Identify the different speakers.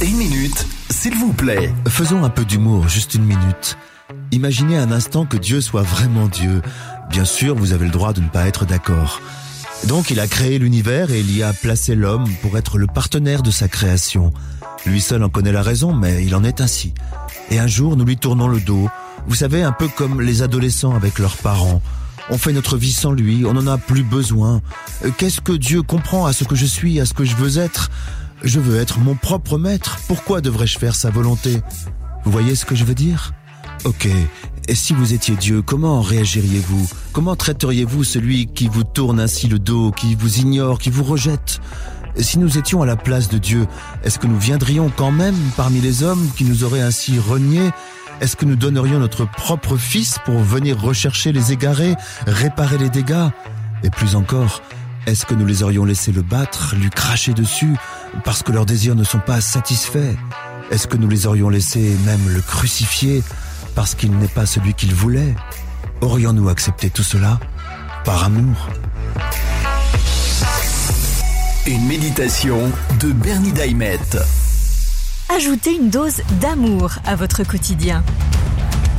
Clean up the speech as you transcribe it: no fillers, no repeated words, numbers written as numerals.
Speaker 1: Une minute, s'il vous plaît.
Speaker 2: Faisons un peu d'humour, juste une minute. Imaginez un instant que Dieu soit vraiment Dieu. Bien sûr, vous avez le droit de ne pas être d'accord. Donc il a créé l'univers et il y a placé l'homme pour être le partenaire de sa création. Lui seul en connaît la raison, mais il en est ainsi. Et un jour, nous lui tournons le dos. Vous savez, un peu comme les adolescents avec leurs parents. On fait notre vie sans lui, on n'en a plus besoin. Qu'est-ce que Dieu comprend à ce que je suis, à ce que je veux être ? Je veux être mon propre maître. Pourquoi devrais-je faire sa volonté ? Vous voyez ce que je veux dire ? Ok, et si vous étiez Dieu, comment réagiriez-vous ? Comment traiteriez-vous celui qui vous tourne ainsi le dos, qui vous ignore, qui vous rejette ? Si nous étions à la place de Dieu, est-ce que nous viendrions quand même parmi les hommes qui nous auraient ainsi reniés ? Est-ce que nous donnerions notre propre fils pour venir rechercher les égarés, réparer les dégâts ? Et plus encore, est-ce que nous les aurions laissés le battre, lui cracher dessus, parce que leurs désirs ne sont pas satisfaits ? Est-ce que nous les aurions laissés même le crucifier, parce qu'il n'est pas celui qu'il voulait ? Aurions-nous accepté tout cela par amour ?
Speaker 1: Une méditation de Bernie Daimet.
Speaker 3: Ajoutez une dose d'amour à votre quotidien.